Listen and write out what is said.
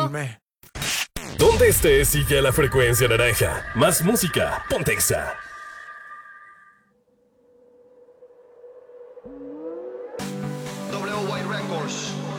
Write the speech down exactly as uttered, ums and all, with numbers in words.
Calme. Donde estés, sigue a la frecuencia naranja. Más música, ponte Exa. W Y Records.